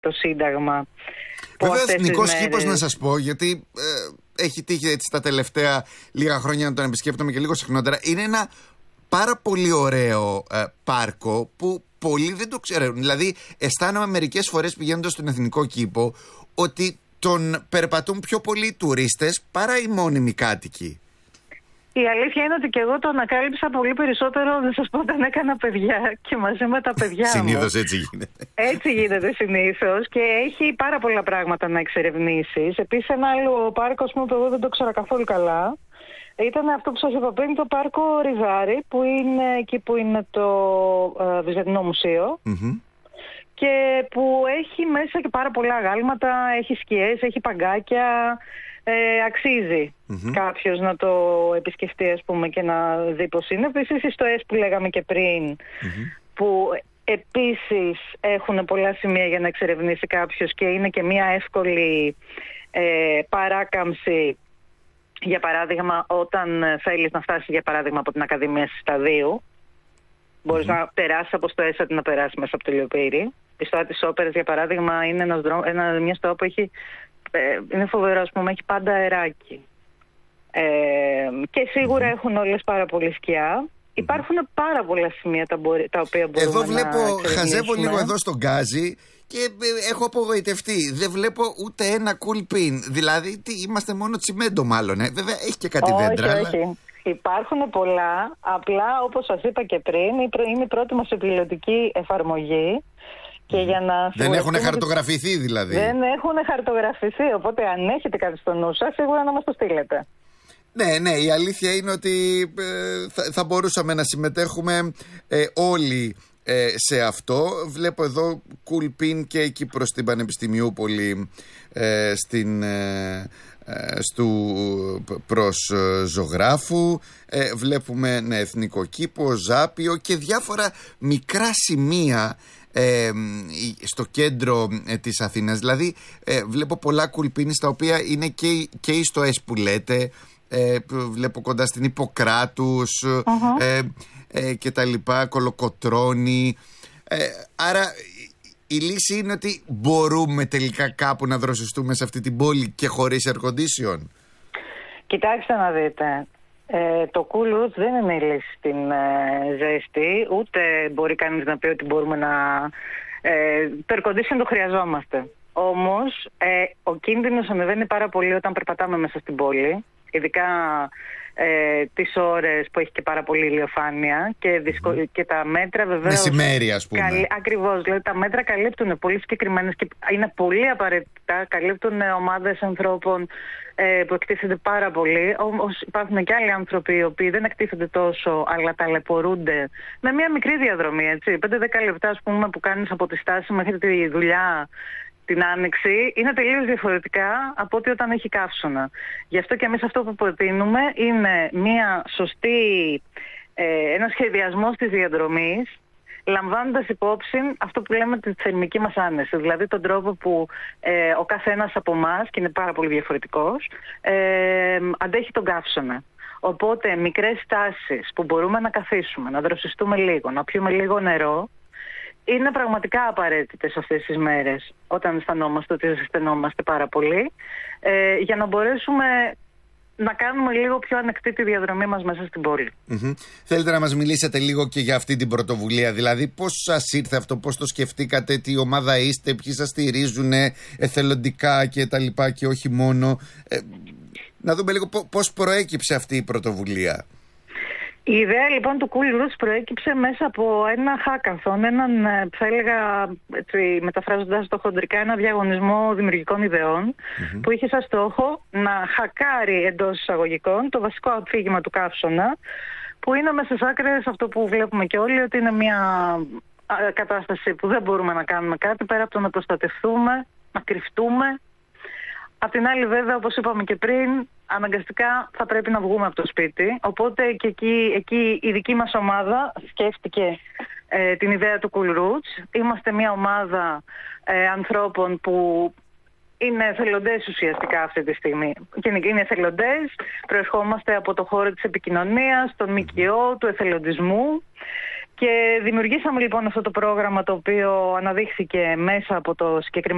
το Σύνταγμα. Βέβαια, Εθνικός Κήπος, να σας πω, γιατί έχει τύχει έτσι τα τελευταία λίγα χρόνια να τον επισκέπτομαι και λίγο συχνότερα. Είναι ένα πάρα πολύ ωραίο πάρκο που πολλοί δεν το ξέρουν. Δηλαδή, αισθάνομαι μερικές φορές πηγαίνοντας στον Εθνικό Κήπο ότι τον περπατούν πιο πολλοί οι τουρίστες παρά οι μόνιμοι κάτοικοι. Η αλήθεια είναι ότι και εγώ το ανακάλυψα πολύ περισσότερο, να σας πω, όταν έκανα παιδιά και μαζί με τα παιδιά μου. Συνήθως έτσι γίνεται. Έτσι γίνεται συνήθως και έχει πάρα πολλά πράγματα να εξερευνήσεις. Επίσης, ένα άλλο πάρκο, που εγώ δεν το ξέρα καθόλου καλά, ήταν αυτό που σας είπα πριν, το πάρκο Ριζάρι, που είναι εκεί που είναι το Βυζαντινό Μουσείο. Και που έχει μέσα και πάρα πολλά αγάλματα, έχει σκιές, έχει παγκάκια. Αξίζει κάποιος να το επισκεφτεί, ας πούμε, και να δει πως είναι. Επίσης οι στοές που λέγαμε και πριν, που επίσης έχουν πολλά σημεία για να εξερευνήσει κάποιος και είναι και μια εύκολη παράκαμψη. Για παράδειγμα, όταν θέλεις να φτάσεις, για παράδειγμα, από την Ακαδημία Συσταδίου, μπορείς να περάσεις από στοές αντί να περάσεις μέσα από το Λιοπύρι. Η στοά της Όπερας, για παράδειγμα, είναι μια στοά που είναι φοβερό, ας πούμε, έχει πάντα αεράκι. Και σίγουρα έχουν όλες πάρα πολύ σκιά. Υπάρχουν πάρα πολλά σημεία τα οποία μπορούμε εδώ βλέπω, να χαζεύω λίγο εδώ στον Γκάζι και έχω απογοητευτεί. Δεν βλέπω ούτε ένα cool pin. Δηλαδή, είμαστε μόνο τσιμέντο μάλλον. Βέβαια, έχει και κάτι δέντρα. Όχι. Αλλά... Υπάρχουν πολλά. Απλά, όπως σας είπα και πριν, είναι η πρώτη μας επιλογική εφαρμογή. Και για να δεν έχουν χαρτογραφηθεί δηλαδή. Δεν έχουν χαρτογραφηθεί. Οπότε αν έχετε κάτι στο νου σας, σίγουρα να μας το στείλετε. Ναι, η αλήθεια είναι ότι θα μπορούσαμε να συμμετέχουμε όλοι σε αυτό. Βλέπω εδώ cool pin και εκεί προς την Πανεπιστημιούπολη προς Ζωγράφου. Βλέπουμε Εθνικό Κήπο, Ζάπιο και διάφορα μικρά σημεία στο κέντρο της Αθήνας. Δηλαδή βλέπω πολλά κουλπίνη στα οποία είναι και οι στοές που λέτε, βλέπω κοντά στην Ιπποκράτους και τα λοιπά, Κολοκοτρώνη. Άρα η λύση είναι ότι μπορούμε τελικά κάπου να δροσιστούμε σε αυτή την πόλη και χωρίς air condition. Κοιτάξτε να δείτε, το cool roots δεν είναι η λύση στην ζέστη, ούτε μπορεί κανείς να πει ότι μπορούμε να... το air condition το χρειαζόμαστε. Όμως ο κίνδυνος ανεβαίνει πάρα πολύ όταν περπατάμε μέσα στην πόλη, ειδικά τις ώρες που έχει και πάρα πολύ ηλιοφάνεια και τα μέτρα βεβαίως... Μεσημέρι, ας πούμε. Ακριβώς, δηλαδή τα μέτρα καλύπτουν πολύ συγκεκριμένες και είναι πολύ απαραίτητα, καλύπτουν ομάδες ανθρώπων που εκτίθενται πάρα πολύ. Όμως υπάρχουν και άλλοι άνθρωποι οι οποίοι δεν εκτίθενται τόσο, αλλά ταλαιπωρούνται με μια μικρή διαδρομή, έτσι. 5-10 λεπτά, ας πούμε, που κάνεις από τη στάση μέχρι τη δουλειά την Άνοιξη, είναι τελείως διαφορετικά από ότι όταν έχει καύσωνα. Γι' αυτό και εμείς αυτό που προτείνουμε είναι μια σωστή, ένα σχεδιασμό της διαδρομής, λαμβάνοντας υπόψη αυτό που λέμε τη θερμική μας άνεση, δηλαδή τον τρόπο που ο καθένας από εμάς, και είναι πάρα πολύ διαφορετικός, αντέχει τον καύσωνα. Οπότε μικρές στάσεις που μπορούμε να καθίσουμε, να δροσιστούμε λίγο, να πιούμε λίγο νερό, είναι πραγματικά απαραίτητες αυτές τις μέρες, όταν αισθανόμαστε ότι ζεσθενόμαστε πάρα πολύ, για να μπορέσουμε να κάνουμε λίγο πιο ανεκτή τη διαδρομή μας μέσα στην πόλη. Θέλετε να μας μιλήσετε λίγο και για αυτή την πρωτοβουλία, δηλαδή πώς σας ήρθε αυτό, πώς το σκεφτήκατε, τι ομάδα είστε, ποιοι σας στηρίζουν εθελοντικά και τα λοιπά και όχι μόνο. Να δούμε λίγο πώς προέκυψε αυτή η πρωτοβουλία. Η ιδέα λοιπόν του Cool Roots προέκυψε μέσα από ένα hackathon, έναν, θα έλεγα, μεταφράζοντας το χοντρικά, ένα διαγωνισμό δημιουργικών ιδεών, που είχε σαν στόχο να χακάρει εντός εισαγωγικών το βασικό αφήγημα του καύσωνα, που είναι μέσα στις άκρες αυτό που βλέπουμε και όλοι, ότι είναι μια κατάσταση που δεν μπορούμε να κάνουμε κάτι πέρα από το να προστατευτούμε, να κρυφτούμε. Απ' την άλλη, βέβαια, όπως είπαμε και πριν, αναγκαστικά θα πρέπει να βγούμε από το σπίτι. Οπότε και εκεί η δική μας ομάδα σκέφτηκε την ιδέα του Cool Roots. Είμαστε μια ομάδα ανθρώπων που είναι εθελοντές ουσιαστικά αυτή τη στιγμή. Και είναι εθελοντές, προερχόμαστε από το χώρο της επικοινωνίας, των ΜΚΟ, του εθελοντισμού. Και δημιουργήσαμε λοιπόν αυτό το πρόγραμμα, το οποίο αναδείχθηκε μέσα από το συγκεκριμένο